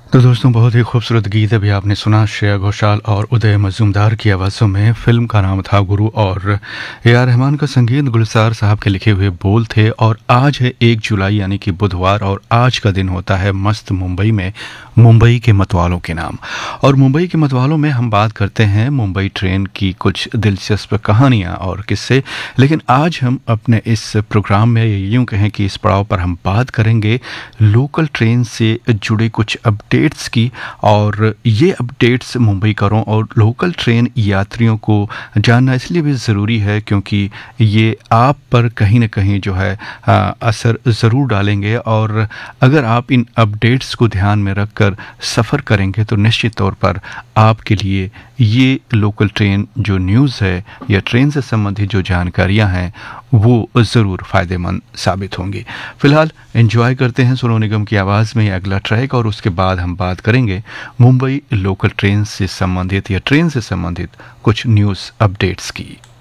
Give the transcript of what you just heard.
तो दोस्तों, बहुत ही खूबसूरत गीत अभी आपने सुना श्रेया घोषाल और उदय मजूमदार की आवाज़ों में। फ़िल्म का नाम था गुरु और ए आर रहमान का संगीत गुलजार साहब के लिखे हुए बोल थे। और आज है 1 जुलाई यानी कि बुधवार, और आज का दिन होता है मस्त मुंबई में, मुंबई के मतवालों के नाम। और मुंबई के मतवालों में हम बात करते हैं मुंबई ट्रेन की कुछ दिलचस्प कहानियाँ और किस्से। लेकिन आज हम अपने इस प्रोग्राम में, यूँ कहें कि इस पड़ाव पर हम बात करेंगे लोकल ट्रेन से जुड़े कुछ अपडेट्स की। और ये अपडेट्स मुंबईकरों और लोकल ट्रेन यात्रियों को जानना इसलिए भी ज़रूरी है क्योंकि ये आप पर कहीं न कहीं जो है असर ज़रूर डालेंगे। और अगर आप इन अपडेट्स को ध्यान में रखकर सफ़र करेंगे तो निश्चित तौर पर आपके लिए ये लोकल ट्रेन जो न्यूज़ है या ट्रेन से संबंधित जो जानकारियाँ हैं वो ज़रूर फ़ायदेमंद साबित होंगी। फ़िलहाल एंजॉय करते हैं सोनू निगम की आवाज़ में ये अगला ट्रैक, और उसके बाद हम बात करेंगे मुंबई लोकल ट्रेन से संबंधित या ट्रेन से संबंधित कुछ न्यूज़ अपडेट्स की।